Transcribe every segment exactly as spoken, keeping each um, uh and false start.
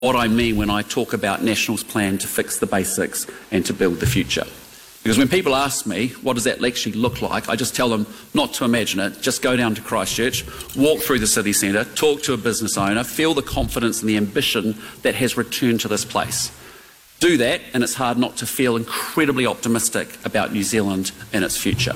what I mean when I talk about National's plan to fix the basics and to build the future. Because when people ask me, what does that actually look like, I just tell them not to imagine it. Just go down to Christchurch, walk through the city centre, talk to a business owner, feel the confidence and the ambition that has returned to this place. Do that, and it's hard not to feel incredibly optimistic about New Zealand and its future.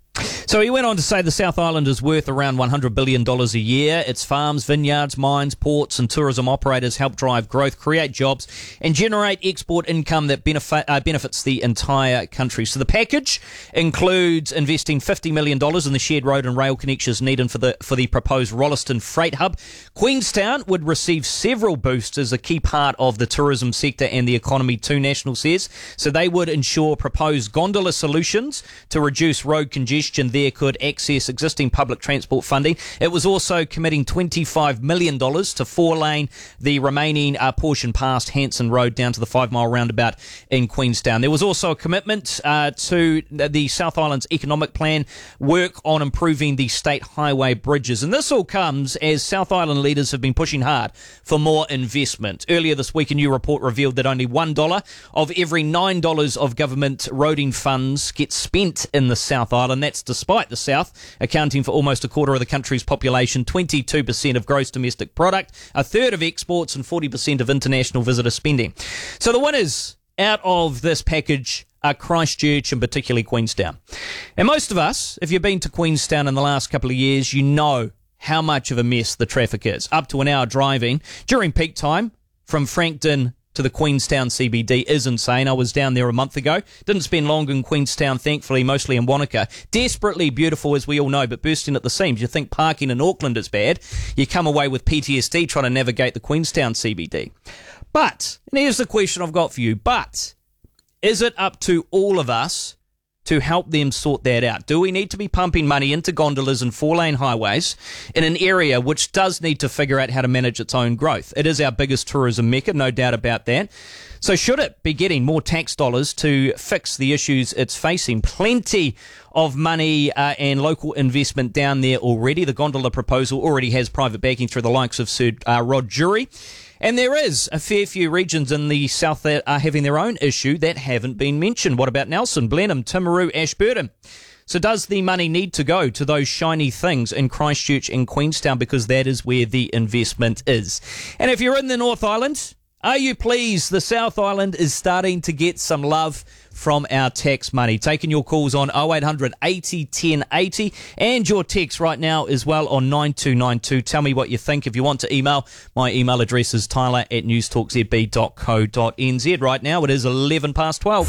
So he went on to say the South Island is worth around one hundred billion dollars a year. Its farms, vineyards, mines, ports and tourism operators help drive growth, create jobs and generate export income that benefit, uh, benefits the entire country. So the package includes investing fifty million dollars in the shared road and rail connections needed for the for the proposed Rolleston Freight Hub. Queenstown would receive several boosts as a key part of the tourism sector and the economy too, National says. So they would ensure proposed gondola solutions to reduce road congestion there could access existing public transport funding. It was also committing twenty-five million dollars to four-lane the remaining uh, portion past Hanson Road down to the five-mile roundabout in Queenstown. There was also a commitment uh, to the South Island's economic plan, work on improving the state highway bridges. And this all comes as South Island leaders have been pushing hard for more investment. Earlier this week, a new report revealed that only one dollar of every nine dollars of government roading funds gets spent in the South Island. That's despite the South accounting for almost a quarter of the country's population, twenty-two percent of gross domestic product, a third of exports and forty percent of international visitor spending. So the winners out of this package are Christchurch and particularly Queenstown. And most of us, if you've been to Queenstown in the last couple of years, you know how much of a mess the traffic is. Up to an hour driving during peak time from Frankton to the Queenstown C B D is insane. I was down there a month ago. Didn't spend long in Queenstown, thankfully, mostly in Wanaka. Desperately beautiful, as we all know, but bursting at the seams. You think parking in Auckland is bad. You come away with P T S D trying to navigate the Queenstown C B D. But, and here's the question I've got for you, but is it up to all of us to help them sort that out? Do we need to be pumping money into gondolas and four-lane highways in an area which does need to figure out how to manage its own growth? It is our biggest tourism mecca, no doubt about that. So should it be getting more tax dollars to fix the issues it's facing? Plenty of money uh, and local investment down there already. The gondola proposal already has private backing through the likes of Sir uh, Rod Drury. And there is a fair few regions in the south that are having their own issue that haven't been mentioned. What about Nelson, Blenheim, Timaru, Ashburton? So does the money need to go to those shiny things in Christchurch and Queenstown, because that is where the investment is? And if you're in the North Island, are you pleased the South Island is starting to get some love from our tax money? Taking your calls on oh eight hundred eighty ten eighty and your text right now as well on nine two nine two. Tell me what you think. If you want to email, my email address is tyler at newstalkzb dot co dot n z. Right now it is eleven past twelve.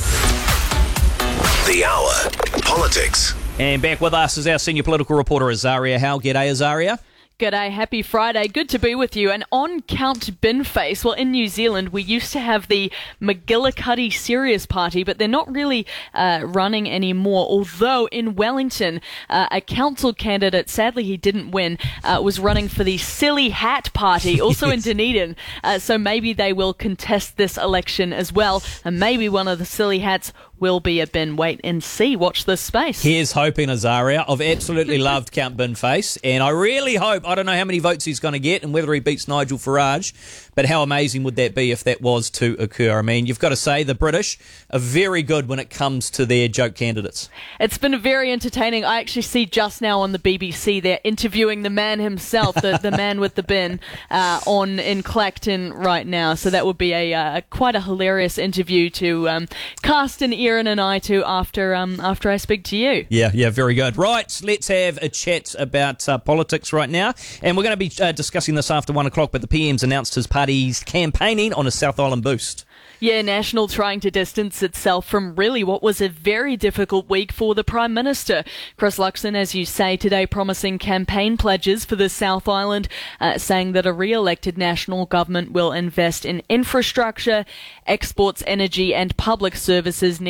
The Hour. Politics. And back with us is our senior political reporter Azaria Howe. G'day, Azaria. G'day, happy Friday. Good to be with you. And on Count Binface, well, in New Zealand, we used to have the McGillicuddy Serious Party, but they're not really uh, running anymore. Although in Wellington, uh, a council candidate, sadly he didn't win, uh, was running for the Silly Hat Party, also yes. in Dunedin. Uh, so maybe they will contest this election as well. And maybe one of the Silly Hats will be a bin. Wait and see. Watch this space. Here's hoping, Azaria. I've absolutely loved Count Binface, and I really hope, I don't know how many votes he's going to get and whether he beats Nigel Farage, but how amazing would that be if that was to occur? I mean, you've got to say the British are very good when it comes to their joke candidates. It's been very entertaining. I actually see just now on the B B C they're interviewing the man himself, the, the man with the bin, uh, on in Clacton right now. So that would be a uh, quite a hilarious interview to um, cast an ear and an eye to after um, after I speak to you. Yeah, yeah, very good. Right, let's have a chat about uh, politics right now. And we're going to be uh, discussing this after one o'clock, but the P M's announced his party's campaigning on a South Island boost. Yeah, National trying to distance itself from really what was a very difficult week for the Prime Minister. Chris Luxon, as you say, today promising campaign pledges for the South Island, uh, saying that a re-elected National government will invest in infrastructure, exports, energy and public services needed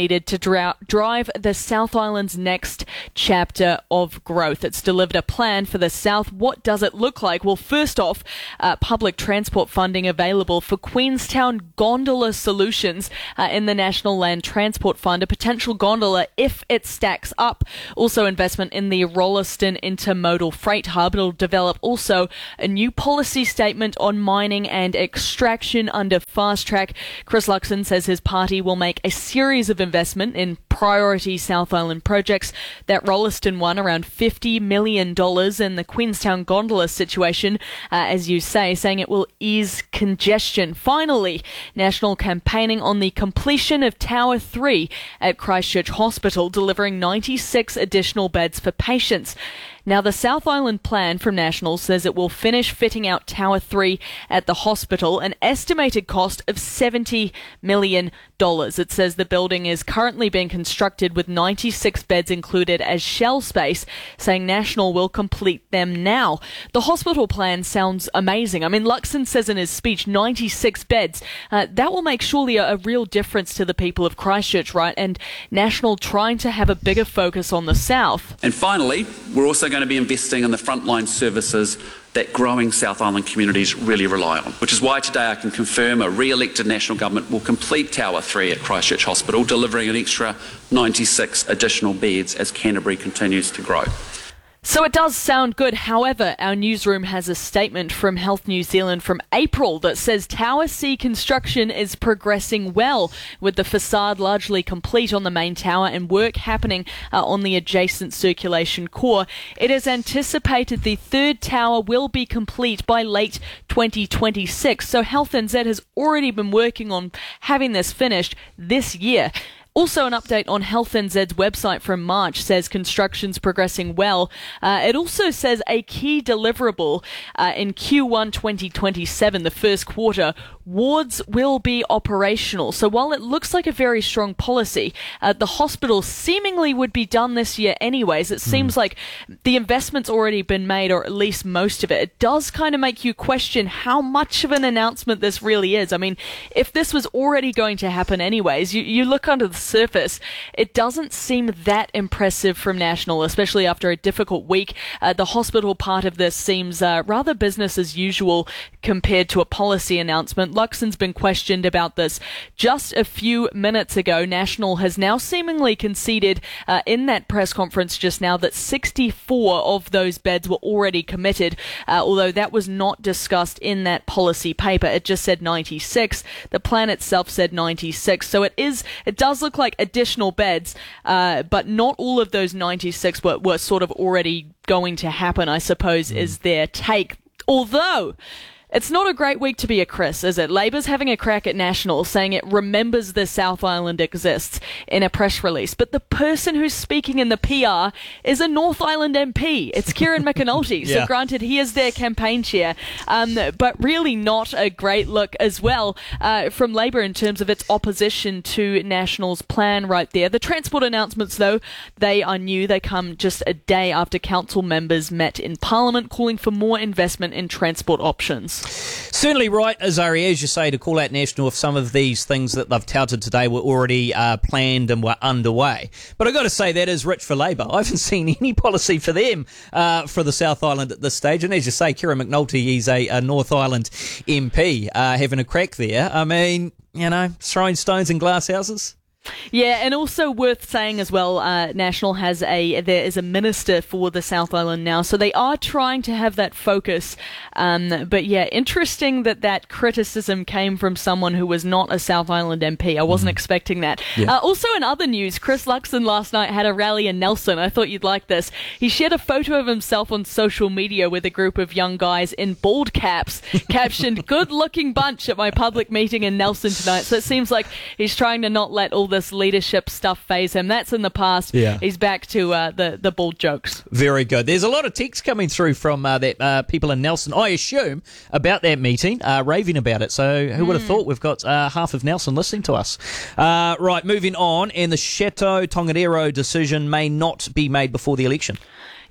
needed to dra- drive the South Island's next chapter of growth. It's delivered a plan for the South. What does it look like? Well, first off, uh, public transport funding available for Queenstown gondola solutions uh, in the National Land Transport Fund, a potential gondola if it stacks up. Also investment in the Rolleston Intermodal Freight Hub. It'll develop also a new policy statement on mining and extraction under Fast Track. Chris Luxon says his party will make a series of investment in priority South Island projects. That Rolleston one, around fifty million dollars, in the Queenstown gondola situation, uh, as you say, saying it will ease congestion. Finally, National campaigning on the completion of Tower three at Christchurch Hospital, delivering ninety-six additional beds for patients. Now, the South Island plan from National says it will finish fitting out Tower three at the hospital, an estimated cost of seventy million dollars. It says the building is currently being constructed with ninety-six beds included as shell space, saying National will complete them now. The hospital plan sounds amazing. I mean, Luxon says in his speech, ninety-six beds. Uh, that will make surely a, a real difference to the people of Christchurch, right? And National trying to have a bigger focus on the South. And finally, we're also going to be investing in the frontline services that growing South Island communities really rely on, which is why today I can confirm a re-elected National Government will complete Tower three at Christchurch Hospital, delivering an extra ninety-six additional beds as Canterbury continues to grow. So it does sound good. However, our newsroom has a statement from Health New Zealand from April that says Tower C construction is progressing well, with the facade largely complete on the main tower and work happening uh, on the adjacent circulation core. It is anticipated the third tower will be complete by late twenty twenty-six. So Health N Z has already been working on having this finished this year. Also, an update on Health N Z's website from March says construction's progressing well. Uh, it also says a key deliverable uh, in Q one twenty twenty-seven, the first quarter, wards will be operational. So while it looks like a very strong policy, uh, the hospital seemingly would be done this year anyways. It seems mm. like the investment's already been made, or at least most of it. It does kind of make you question how much of an announcement this really is. I mean, if this was already going to happen anyways, you, you look under the surface, it doesn't seem that impressive from National, especially after a difficult week. Uh, the hospital part of this seems uh, rather business as usual compared to a policy announcement. Luxon's been questioned about this just a few minutes ago. National has now seemingly conceded uh, in that press conference just now that sixty-four of those beds were already committed, uh, although that was not discussed in that policy paper. It just said ninety-six. The plan itself said ninety-six. So it is, it does look like additional beds, uh, but not all of those ninety-six were, were sort of already going to happen, I suppose, mm. is their take. Although, it's not a great week to be a Chris, is it? Labour's having a crack at National, saying it remembers the South Island exists in a press release. But the person who's speaking in the P R is a North Island M P. It's Kieran McAnulty. yeah. So granted, he is their campaign chair, um, but really not a great look as well uh, from Labour in terms of its opposition to National's plan right there. The transport announcements, though, they are new. They come just a day after council members met in Parliament calling for more investment in transport options. Certainly right, Azari, as you say, to call out National if some of these things that they've touted today were already uh, planned and were underway. But I've got to say that is rich for Labour. I haven't seen any policy for them uh, for the South Island at this stage. And as you say, Kieran McAnulty, he's a, a North Island M P uh, having a crack there. I mean, you know, throwing stones in glass houses. Yeah, and also worth saying as well, uh, National has a, there is a minister for the South Island now, so they are trying to have that focus. Um, but yeah, interesting that that criticism came from someone who was not a South Island M P. I wasn't mm. expecting that. Yeah. Uh, also in other news, Chris Luxon last night had a rally in Nelson. I thought you'd like this. He shared a photo of himself on social media with a group of young guys in bald caps, captioned, "Good looking bunch at my public meeting in Nelson tonight." So it seems like he's trying to not let all this leadership stuff phase him. That's in the past. Yeah. He's back to uh, the, the bald jokes. Very good. There's a lot of texts coming through from uh, that uh, people in Nelson, I assume, about that meeting, uh, raving about it. So who mm. would have thought we've got uh, half of Nelson listening to us. Uh, right, moving on. And the Chateau Tongariro decision may not be made before the election.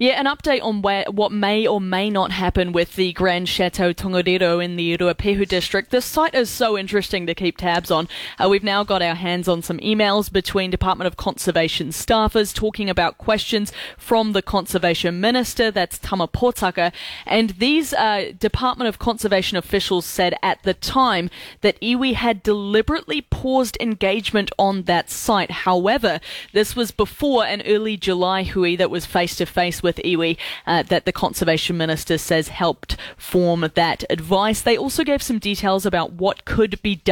Yeah, an update on where, what may or may not happen with the Grand Chateau Tongariro in the Ruapehu district. This site is so interesting to keep tabs on. Uh, we've now got our hands on some emails between Department of Conservation staffers talking about questions from the Conservation Minister, that's Tama Potaka, and these uh, Department of Conservation officials said at the time that iwi had deliberately paused engagement on that site. However, this was before an early July hui that was face-to-face with iwi uh, that the Conservation Minister says helped form that advice. They also gave some details about what could be done